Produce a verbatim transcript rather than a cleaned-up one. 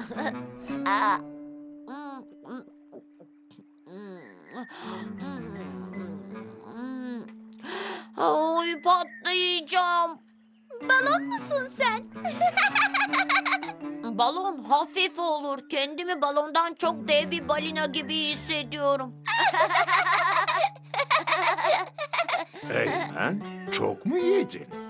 Aa. Oy, patlayacağım. Balon musun sen? Balon hafif olur. Kendimi balondan çok dev bir balina gibi hissediyorum. Eymen, çok mu yedin?